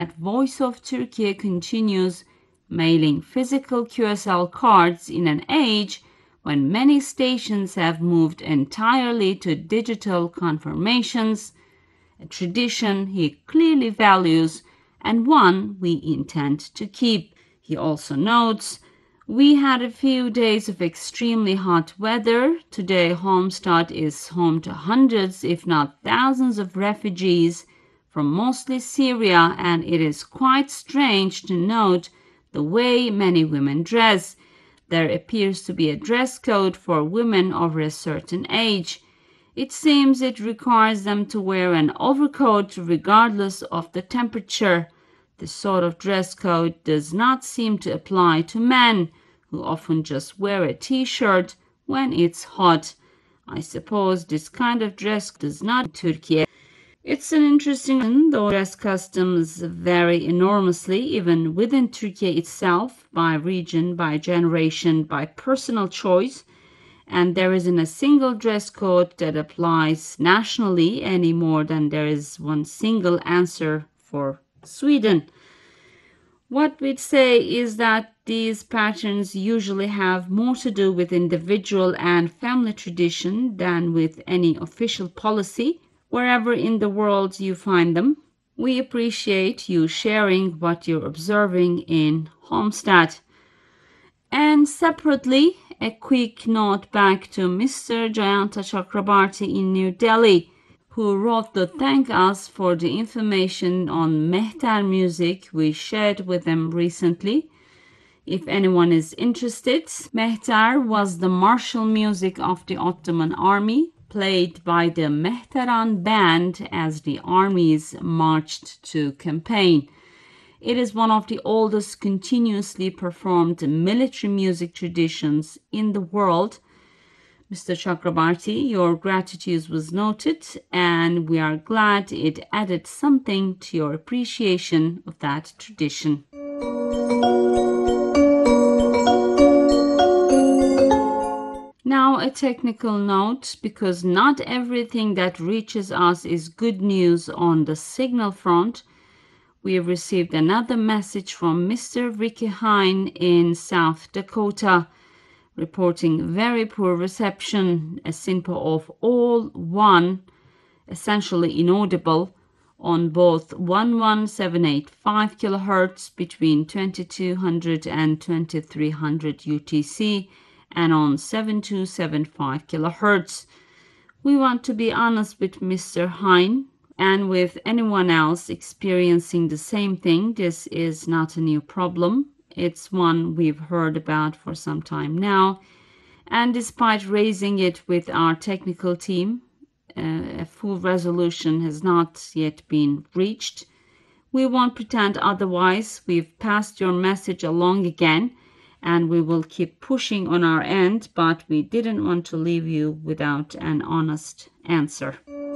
Voice of Turkey continues mailing physical QSL cards in an age when many stations have moved entirely to digital confirmations, a tradition he clearly values and one we intend to keep. He also notes, we had a few days of extremely hot weather. Today, Halmstad is home to hundreds, if not thousands, of refugees from mostly Syria, and it is quite strange to note the way many women dress. There appears to be a dress code for women over a certain age. It seems it requires them to wear an overcoat regardless of the temperature. This sort of dress code does not seem to apply to men, who often just wear a t-shirt when it's hot. I suppose this kind of dress does not in Turkey. It's an interesting, though dress customs vary enormously, even within Turkey itself, by region, by generation, by personal choice. And there isn't a single dress code that applies nationally any more than there is one single answer for Sweden. What we'd say is that these patterns usually have more to do with individual and family tradition than with any official policy, wherever in the world you find them. We appreciate you sharing what you're observing in Halmstad. And separately, a quick note back to Mr. Jayanta Chakrabarti in New Delhi, who wrote to thank us for the information on Mehter music we shared with them recently. If anyone is interested, Mehter was the martial music of the Ottoman army, played by the Mehteran band as the armies marched to campaign. It is one of the oldest continuously performed military music traditions in the world. Mr. Chakrabarti, your gratitude was noted, and we are glad it added something to your appreciation of that tradition. Now a technical note, because not everything that reaches us is good news on the signal front. We have received another message from Mr. Ricky Hine in South Dakota, reporting very poor reception, a SINPO of all 1, essentially inaudible, on both 11785 kHz between 2200 and 2300 UTC and on 7275 kHz. We want to be honest with Mr. Hine and with anyone else experiencing the same thing. This is not a new problem. It's one we've heard about for some time now. And despite raising it with our technical team, a full resolution has not yet been reached. We won't pretend otherwise. We've passed your message along again, and we will keep pushing on our end, but we didn't want to leave you without an honest answer.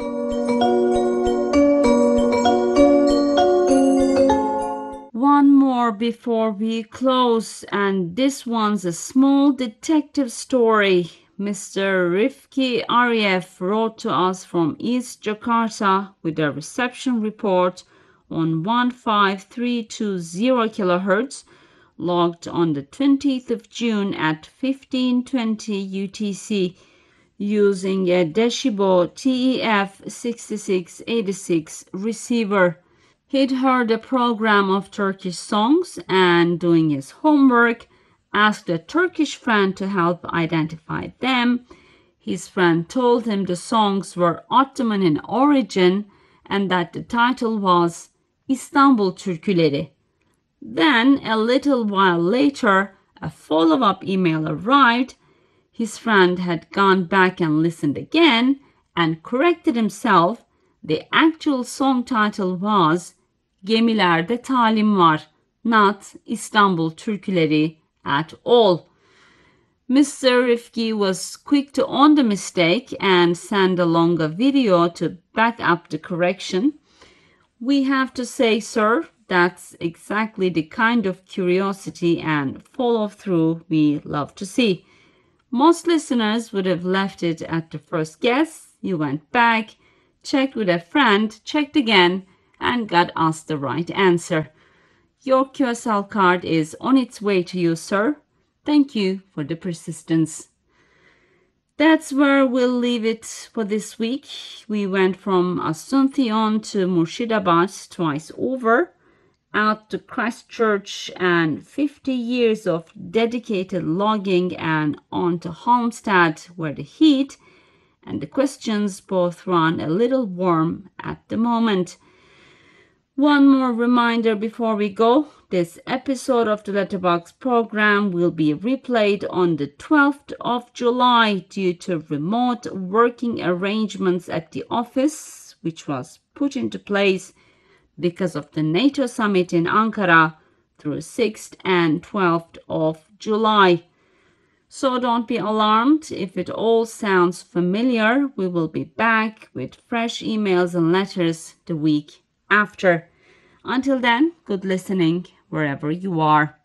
One more before we close, and this one's a small detective story. Mr. Rifki Ariev wrote to us from East Jakarta with a reception report on 15320 kHz, logged on the 20th of June at 1520 UTC using a Deshibo TEF 6686 receiver. He'd heard a program of Turkish songs and, doing his homework, asked a Turkish friend to help identify them. His friend told him the songs were Ottoman in origin and that the title was İstanbul Türküleri. Then, a little while later, a follow-up email arrived. His friend had gone back and listened again and corrected himself. The actual song title was Gemilerde Talim Var, not İstanbul Türküleri at all. Mr. Rifki was quick to own the mistake and send along a video to back up the correction. We have to say, sir, that's exactly the kind of curiosity and follow-through we love to see. Most listeners would have left it at the first guess. You went back, checked with a friend, checked again, and got us the right answer. Your QSL card is on its way to you, sir. Thank you for the persistence. That's where we'll leave it for this week. We went from Asuncion to Murshidabad twice over, out to Christchurch, and 50 years of dedicated logging, and on to Halmstad, where the heat and the questions both run a little warm at the moment. One more reminder before we go. This episode of the Letterbox program will be replayed on the 12th of July due to remote working arrangements at the office, which was put into place because of the NATO summit in Ankara through 6th and 12th of July. So don't be alarmed if it all sounds familiar. We will be back with fresh emails and letters the week after. Until then, good listening wherever you are.